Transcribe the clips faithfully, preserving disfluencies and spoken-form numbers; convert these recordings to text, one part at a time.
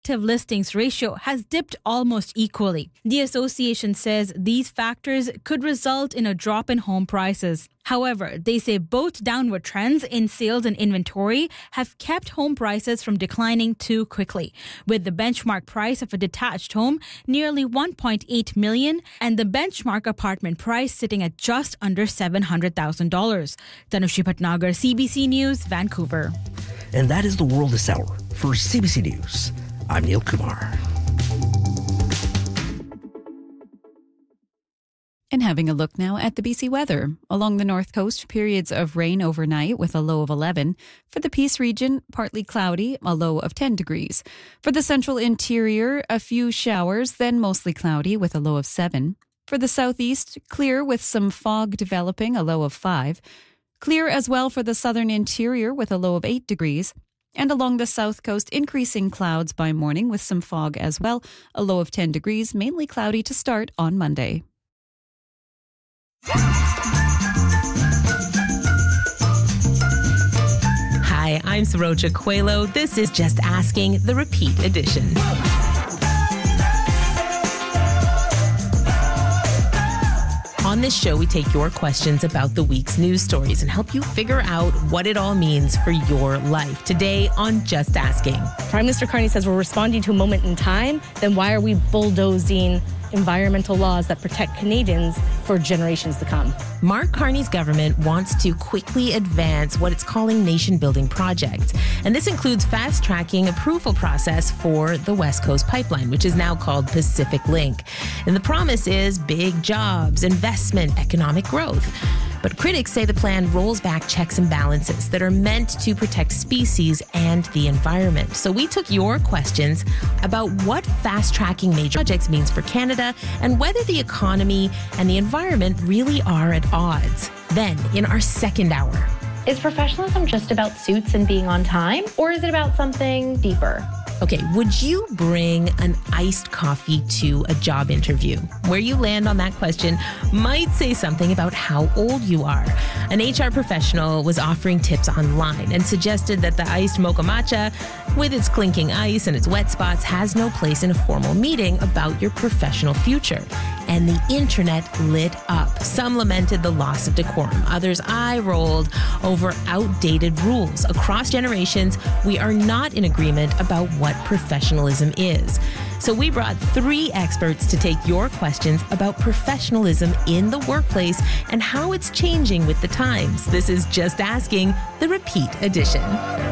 active listings ratio has dipped almost equally. The association says these factors could result in a drop in home prices. However, they say both downward trends in sales and inventory have kept home prices from declining too quickly, with the benchmark price of a detached home nearly one point eight million dollars and the benchmark apartment price sitting at just under seven hundred thousand dollars. Tanushree Bhatnagar, C B C News, Vancouver. And that is the world this hour. For C B C News, I'm Neil Kumar. And having a look now at the B C weather. Along the north coast, periods of rain overnight with a low of eleven. For the Peace region, partly cloudy, a low of ten degrees. For the central interior, a few showers, then mostly cloudy with a low of seven. For the southeast, clear with some fog developing, a low of five. Clear as well for the southern interior with a low of eight degrees. And along the south coast, increasing clouds by morning with some fog as well, a low of ten degrees, mainly cloudy to start on Monday. Hi, I'm Saroja Coelho. This is Just Asking, the repeat edition. On this show, we take your questions about the week's news stories and help you figure out what it all means for your life. Today on Just Asking. Prime Minister Carney says we're responding to a moment in time. Then why are we bulldozing environmental laws that protect Canadians for generations to come? Mark Carney's government wants to quickly advance what it's calling nation-building projects. And this includes fast-tracking approval process for the West Coast Pipeline, which is now called Pacific Link. And the promise is big jobs, investment, economic growth. But critics say the plan rolls back checks and balances that are meant to protect species and the environment. So we took your questions about what fast-tracking major projects means for Canada and whether the economy and the environment really are at odds. Then, in our second hour. Is professionalism just about suits and being on time, or is it about something deeper? Okay, would you bring an iced coffee to a job interview? Where you land on that question might say something about how old you are. An H R professional was offering tips online and suggested that the iced mocha matcha, with its clinking ice and its wet spots, has no place in a formal meeting about your professional future. And the internet lit up. Some lamented the loss of decorum. Others eye-rolled over outdated rules. Across generations, we are not in agreement about what professionalism is. So we brought three experts to take your questions about professionalism in the workplace and how it's changing with the times. This is Just Asking, the repeat edition.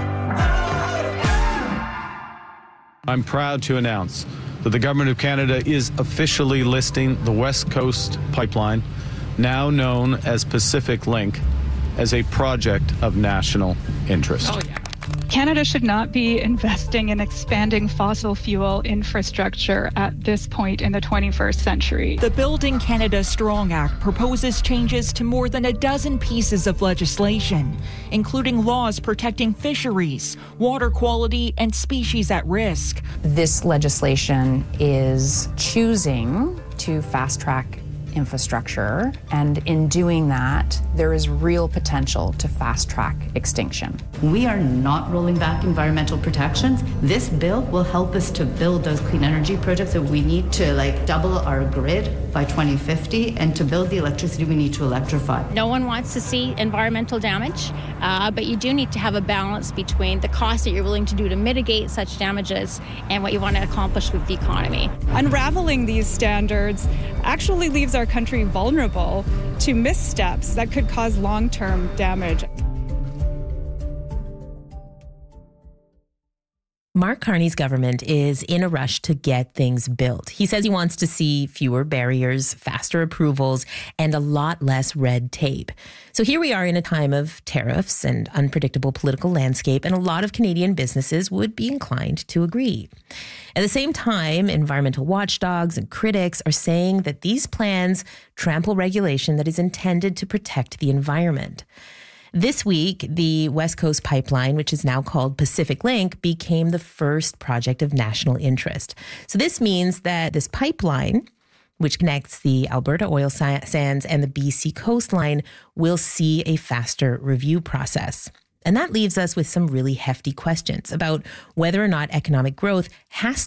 I'm proud to announce that the Government of Canada is officially listing the West Coast Pipeline, now known as Pacific Link, as a project of national interest. Oh, yeah. Canada should not be investing in expanding fossil fuel infrastructure at this point in the twenty-first century. The Building Canada Strong Act proposes changes to more than a dozen pieces of legislation, including laws protecting fisheries, water quality, and species at risk. This legislation is choosing to fast-track infrastructure, and in doing that, there is real potential to fast-track extinction. We are not rolling back environmental protections. This bill will help us to build those clean energy projects that we need to like double our grid by twenty fifty, and to build the electricity we need to electrify. No one wants to see environmental damage, uh, but you do need to have a balance between the cost that you're willing to do to mitigate such damages and what you want to accomplish with the economy. Unraveling these standards actually leaves our country vulnerable to missteps that could cause long-term damage. Mark Carney's government is in a rush to get things built. He says he wants to see fewer barriers, faster approvals, and a lot less red tape. So here we are in a time of tariffs and unpredictable political landscape, and a lot of Canadian businesses would be inclined to agree. At the same time, environmental watchdogs and critics are saying that these plans trample regulation that is intended to protect the environment. This week, the West Coast Pipeline, which is now called Pacific Link, became the first project of national interest. So this means that this pipeline, which connects the Alberta oil sands and the B C coastline, will see a faster review process. And that leaves us with some really hefty questions about whether or not economic growth has